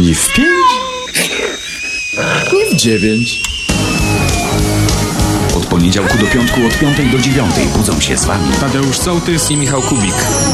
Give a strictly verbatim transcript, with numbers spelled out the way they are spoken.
Nie w pięć? Nie w dziewięć. Od poniedziałku do piątku od piątej do dziewiątej budzą się z wami Tadeusz Sołtys i Michał Kubik.